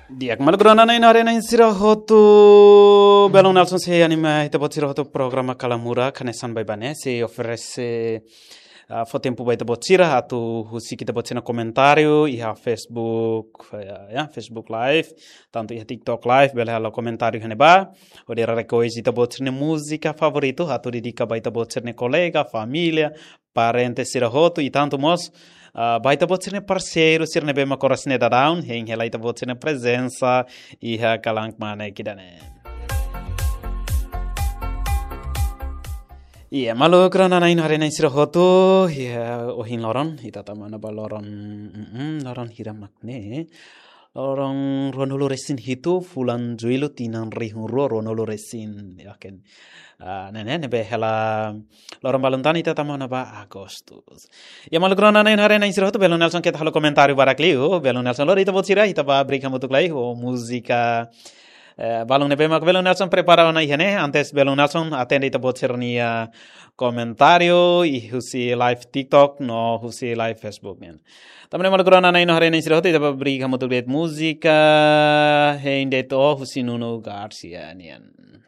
Diak malgrana na inare na insira hotu belong Nelson se anima ita botsira hotu programa Kalamura kanesan bai bane se oferece fo tempo bai ita botsira atu husi kita botsina comentário iha Facebook Facebook live tanto iha TikTok live bela hala comentário hane ba odera recois ita botsina música favorito atu dedica bai ita botsina colega família parentes sira hotu e tanto mos baita botsine parceiro sirne bema korasne down heng helaita botsine presença iha kalang mana kidane. Iya malu kerana nain hari nain sira hotu ya ohin loron ita tamana ba loron hira makne orang ronolo resin hitu fulan juilo tinan rihuro ronolo resin yakin nene nebe hela loron balontan ita tamana ba Agostus ya malu krona nain hare nain sira hotu belon Nelson kita halo komentário barakliu belon Nelson lor ita botsira ita ba brica mutuklai o música balong nebe mak belon Nelson prepara na ihane antes belon Nelson atende ita botsirnia komentário e husi live TikTok no husi live Facebook men. Tamane mal corona na ino hare na sira hote ita brica mutuklet música hende to husi Nuno Garcia nian.